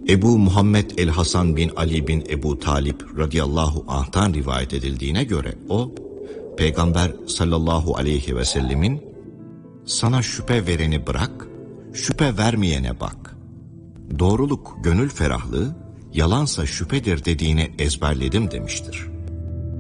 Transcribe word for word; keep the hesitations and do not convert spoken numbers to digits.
Ebu Muhammed el-Hasan bin Ali bin Ebu Talib radıyallahu anh'tan rivayet edildiğine göre o, Peygamber sallallahu aleyhi ve sellemin sana şüphe vereni bırak, şüphe vermeyene bak. Doğruluk gönül ferahlığı, yalansa şüphedir dediğini ezberledim demiştir.